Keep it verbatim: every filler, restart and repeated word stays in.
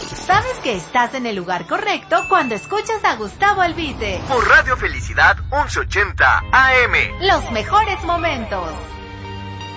Sabes que estás en el lugar correcto cuando escuchas a Gustavo Albite. Por Radio Felicidad once ochenta A M. Los mejores momentos.